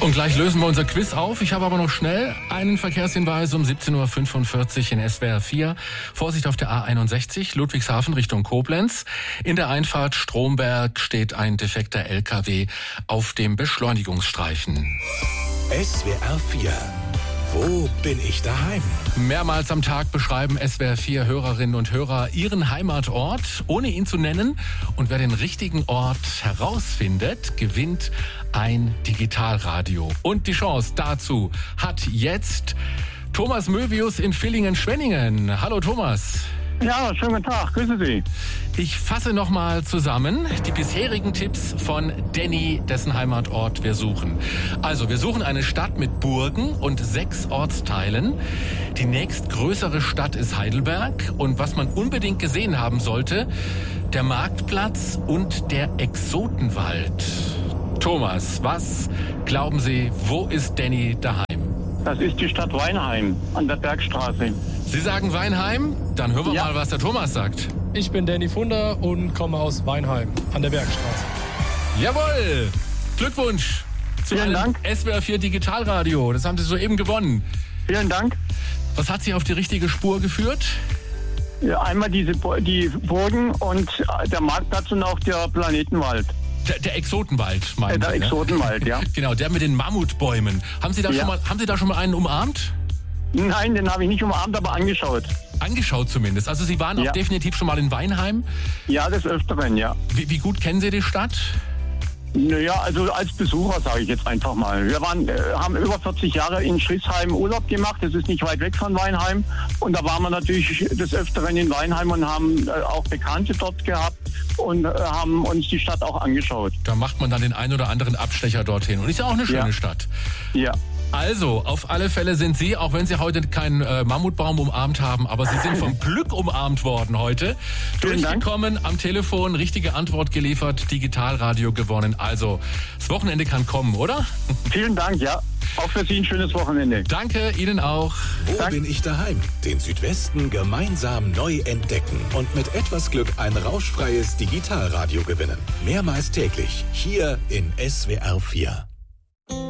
Und gleich lösen wir unser Quiz auf. Ich habe aber noch schnell einen Verkehrshinweis um 17.45 Uhr in SWR 4. Vorsicht auf der A61, Ludwigshafen Richtung Koblenz. In der Einfahrt Stromberg steht ein defekter LKW auf dem Beschleunigungsstreifen. SWR 4. Wo bin ich daheim? Mehrmals am Tag beschreiben SWR 4 Hörerinnen und Hörer ihren Heimatort, ohne ihn zu nennen. Und wer den richtigen Ort herausfindet, gewinnt ein Digitalradio. Und die Chance dazu hat jetzt Thomas Mövius in Villingen-Schwenningen. Hallo Thomas. Ja, schönen guten Tag, grüße Sie. Ich fasse nochmal zusammen die bisherigen Tipps von Danny, dessen Heimatort wir suchen. Also, wir suchen eine Stadt mit Burgen und 6 Ortsteilen. Die nächstgrößere Stadt ist Heidelberg. Und was man unbedingt gesehen haben sollte, der Marktplatz und der Exotenwald. Thomas, was glauben Sie, wo ist Danny daheim? Das ist die Stadt Weinheim an der Bergstraße. Sie sagen Weinheim? Dann hören wir mal, was der Thomas sagt. Ich bin Danny Funder und komme aus Weinheim an der Bergstraße. Jawohl! Glückwunsch zu Vielen einem Dank. SWR 4 Digitalradio. Das haben Sie soeben gewonnen. Vielen Dank. Was hat Sie auf die richtige Spur geführt? Ja, einmal die Burgen und der Marktplatz und auch der Planetenwald. Der Exotenwald, meinen Der Sie, ne? Exotenwald, ja. Genau, der mit den Mammutbäumen. Haben Sie da schon mal einen umarmt? Nein, den habe ich nicht umarmt, aber angeschaut. Angeschaut zumindest. Also Sie waren auch definitiv schon mal in Weinheim. Ja, des Öfteren, ja. Wie gut kennen Sie die Stadt? Naja, also als Besucher sage ich jetzt einfach mal. Wir haben über 40 Jahre in Schriesheim Urlaub gemacht. Das ist nicht weit weg von Weinheim. Und da waren wir natürlich des Öfteren in Weinheim und haben auch Bekannte dort gehabt und haben uns die Stadt auch angeschaut. Da macht man dann den ein oder anderen Abstecher dorthin. Und ist ja auch eine schöne Stadt. Ja. Also, auf alle Fälle sind Sie, auch wenn Sie heute keinen Mammutbaum umarmt haben, aber Sie sind vom Glück umarmt worden heute. Vielen Dank. Durchgekommen, am Telefon, richtige Antwort geliefert, Digitalradio gewonnen. Also, das Wochenende kann kommen, oder? Vielen Dank, ja. Auch für Sie ein schönes Wochenende. Danke, Ihnen auch. Wo bin ich daheim? Den Südwesten gemeinsam neu entdecken und mit etwas Glück ein rauschfreies Digitalradio gewinnen. Mehrmals täglich hier in SWR 4.